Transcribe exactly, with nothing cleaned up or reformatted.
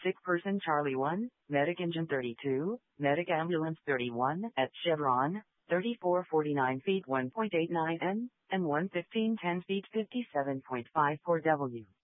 Sick person Charlie one, Medic Engine thirty-two, Medic Ambulance thirty-one, at Chevron, thirty-four forty-nine feet one point eight nine N, and one fifteen ten feet fifty-seven point five four W.